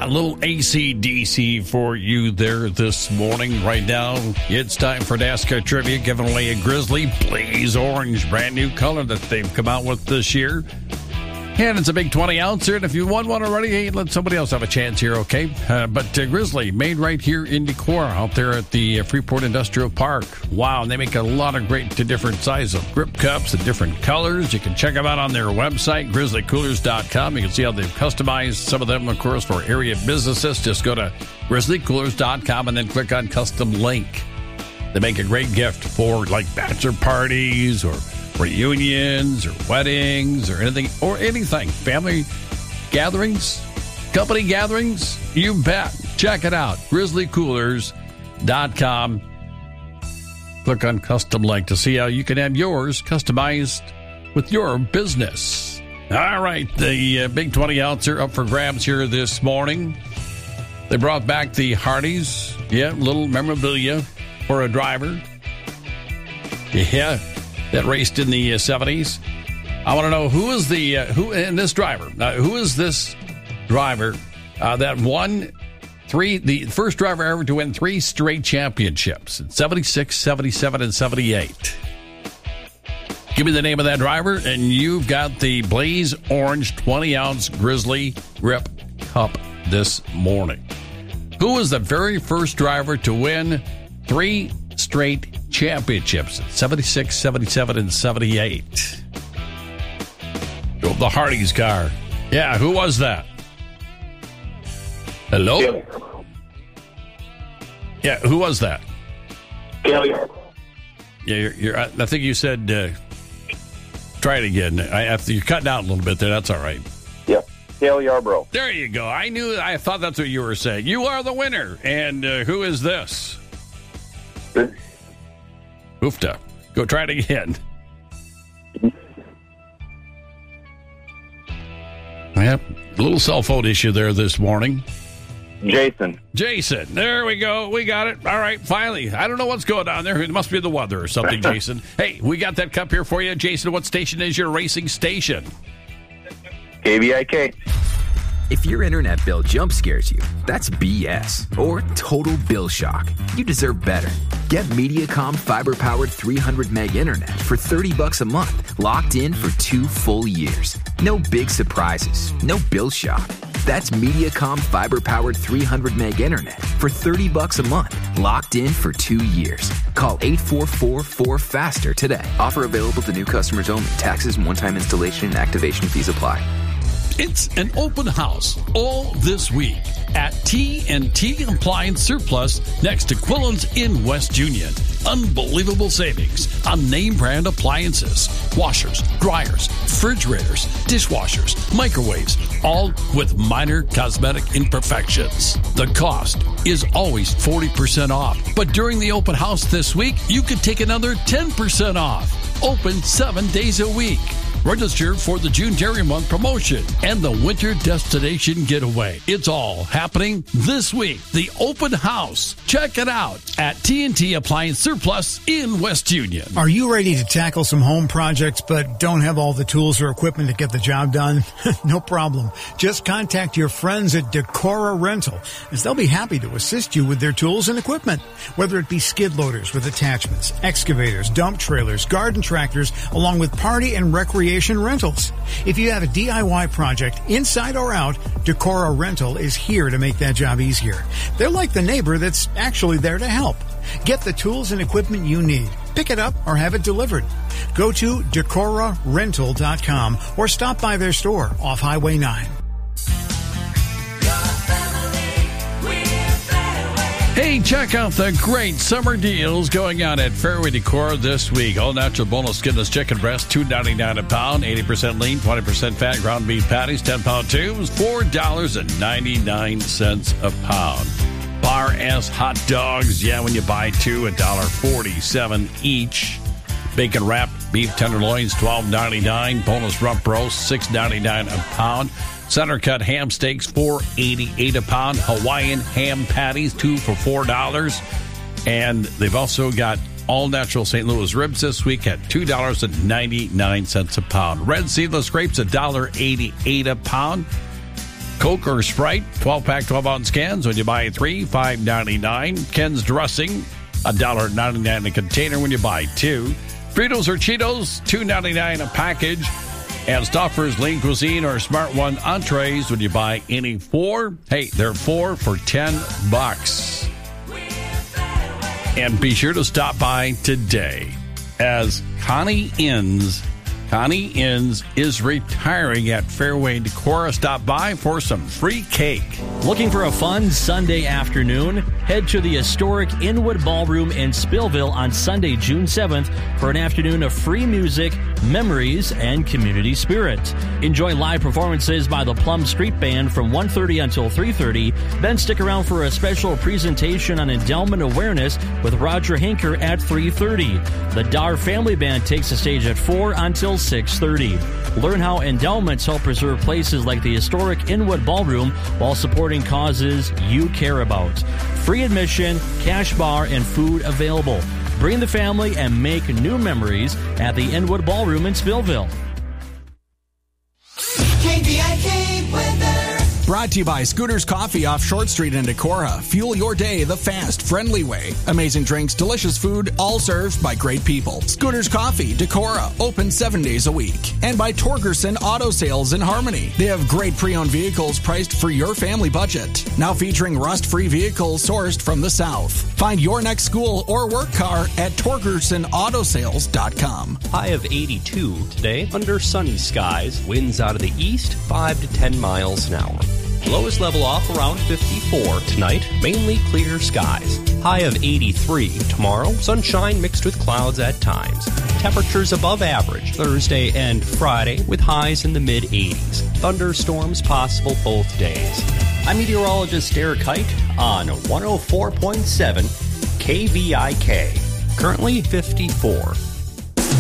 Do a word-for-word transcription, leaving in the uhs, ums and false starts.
Yeah, a little A C D C for you there this morning. Right now, it's time for NASCAR Trivia, giving away a Grizzly Blaze Orange, brand new color that they've come out with this year. And it's a big twenty ouncer, and if you won one already, hey, let somebody else have a chance here, okay? Uh, but uh, Grizzly, made right here in Decorah, out there at the uh, Freeport Industrial Park. Wow, and they make a lot of great uh, different sizes of grip cups and different colors. You can check them out on their website, grizzly coolers dot com. You can see how they've customized some of them, of course, for area businesses. Just go to grizzly coolers dot com and then click on Custom Link. They make a great gift for, like, bachelor parties or reunions or weddings or anything, or anything. Family gatherings, company gatherings, you bet. Check it out. grizzly coolers dot com. Click on Custom Link to see how you can have yours customized with your business. All right, the uh, big twenty ouncer up for grabs here this morning. They brought back the Hardys. Yeah, little memorabilia for a driver. Yeah. That raced in the uh, seventies. I want to know who is the uh, who and this driver. Uh, who is this driver uh, that won three? The first driver ever to win three straight championships in seventy-six, seventy-seven, and seventy-eight. Give me the name of that driver, and you've got the Blaze Orange twenty ounce Grizzly Grip Cup this morning. Who was the very first driver to win three straight championships, seventy-six, seventy-seven, and seventy-eight? Drove the Hardy's car. Yeah, who was that? Hello? Kelly. Yeah, who was that? Kelly. Yeah, you're, you're, I think you said, uh, try it again. I, after you're cutting out a little bit there, that's all right. Yep, Kelly Yarbrough. There you go. I knew, I thought that's what you were saying. You are the winner. And uh, who is this? Good. Oofta. Go try it again. Yep. A little cell phone issue there this morning. Jason. Jason. There we go. We got it. All right. Finally. I don't know what's going on there. It must be the weather or something, Jason. Hey, we got that cup here for you. Jason, what station is your racing station? K B I K. If your internet bill jump scares you, that's B S or total bill shock. You deserve better. Get Mediacom fiber-powered three hundred meg internet for thirty bucks a month, locked in for two full years. No big surprises, no bill shock. That's Mediacom fiber-powered three hundred meg internet for thirty bucks a month, locked in for two years. Call eight four four, four faster today. Offer available to new customers only. Taxes and one-time installation and activation fees apply. It's an open house all this week at T and T Appliance Surplus next to Quillen's in West Union. Unbelievable savings on name brand appliances, washers, dryers, refrigerators, dishwashers, microwaves, all with minor cosmetic imperfections. The cost is always forty percent off, but during the open house this week, you could take another ten percent off. Open seven days a week. Register for the June Dairy Month promotion and the Winter Destination Getaway. It's all happening this week. The open house. Check it out at T and T Appliance Surplus in West Union. Are you ready to tackle some home projects but don't have all the tools or equipment to get the job done? No problem. Just contact your friends at Decorah Rental, as they'll be happy to assist you with their tools and equipment. Whether it be skid loaders with attachments, excavators, dump trailers, garden tractors, along with party and recreation rentals. If you have a D I Y project, inside or out, Decorah Rental is here to make that job easier. They're like the neighbor that's actually there to help. Get the tools and equipment you need. Pick it up or have it delivered. Go to decorah rental dot com or stop by their store off Highway nine. Hey, check out the great summer deals going on at Fairway Decor this week. All natural boneless skinless chicken breast, two ninety-nine a pound, eighty percent lean, twenty percent fat ground beef patties, ten pound tubes, four dollars and ninety-nine cents a pound. Bar S hot dogs, yeah, when you buy two, one dollar forty-seven each. Bacon wrapped beef tenderloins, twelve ninety-nine. Boneless rump roast, six ninety-nine a pound. Center cut ham steaks, four eighty-eight a pound. Hawaiian ham patties, two for four dollars. And they've also got all natural Saint Louis ribs this week at two dollars and ninety-nine cents a pound. Red seedless grapes, one dollar eighty-eight a pound. Coke or Sprite, twelve-pack, twelve-ounce cans. When you buy three, five ninety-nine. Ken's dressing, one dollar ninety-nine a container when you buy two. Fritos or Cheetos, two ninety-nine a package. And Stouffer's Lean Cuisine or Smart One entrees when you buy any four. Hey, they're four for ten bucks. And be sure to stop by today as Connie Inns Connie Inns is retiring at Fairway Decorah. Stop by for some free cake. Looking for a fun Sunday afternoon? Head to the historic Inwood Ballroom in Spillville on Sunday, June seventh for an afternoon of free music, memories, and community spirit. Enjoy live performances by the Plum Street Band from one thirty until three thirty. Then stick around for a special presentation on endowment awareness with Roger Hinker at three thirty. The Dar Family Band takes the stage at four until six thirty. Learn how endowments help preserve places like the historic Inwood Ballroom while supporting causes you care about. Free admission, cash bar, and food available. Bring the family and make new memories at the Inwood Ballroom in Spillville. K V I K weather. Brought to you by Scooters Coffee off Short Street in Decorah. Fuel your day the fast, friendly way. Amazing drinks, delicious food, all served by great people. Scooters Coffee, Decorah, open seven days a week. And by Torgerson Auto Sales in Harmony. They have great pre-owned vehicles priced for your family budget. Now featuring rust-free vehicles sourced from the South. Find your next school or work car at Torgerson Auto Sales dot com. High of eighty-two today, under sunny skies. Winds out of the east, five to ten miles an hour. Lowest level off around fifty-four tonight, mainly clear skies. High of eighty-three tomorrow, sunshine mixed with clouds at times. Temperatures above average Thursday and Friday with highs in the mid-eighties. Thunderstorms possible both days. I'm meteorologist Derek Height on one oh four point seven K V I K. Currently fifty-four.